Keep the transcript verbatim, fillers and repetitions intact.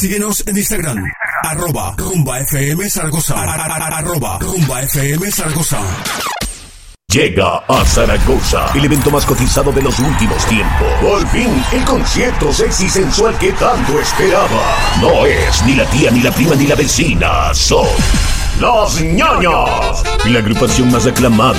Síguenos en Instagram, arroba Rumba F M Zaragoza, arroba Rumba F M Zaragoza. Llega a Zaragoza el evento más cotizado de los últimos tiempos. Por fin, el concierto sexy sensual que tanto esperaba. No es ni la tía, ni la prima, ni la vecina. Son Los Ñoños, la agrupación más aclamada